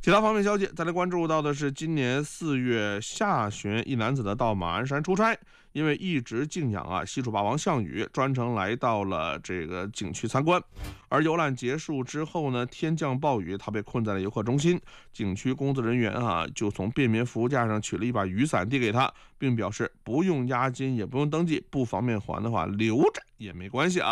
其他方面消息，再来关注到的是，今年4月下旬，一男子呢到马鞍山出差，因为一直敬仰西楚霸王项羽，专程来到了这个景区参观。而游览结束之后呢，天降暴雨，他被困在了游客中心。景区工作人员就从便民服务架上取了一把雨伞递给他，并表示不用押金，也不用登记，不方便还的话留着也没关系